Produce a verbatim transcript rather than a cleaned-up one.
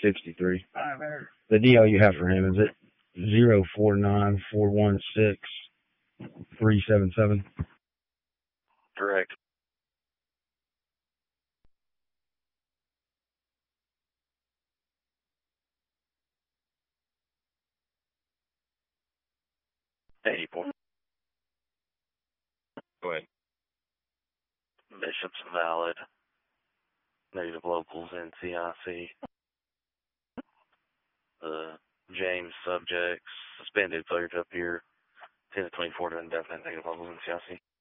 sixty-three. The D L you have for him, is it zero four nine four one six three seven seven? Correct. eighty-four. Go ahead. Bishop's valid. Native locals N C I C. The James subjects suspended, cleared up here. ten to twenty-four to indefinite. Native locals N C I C.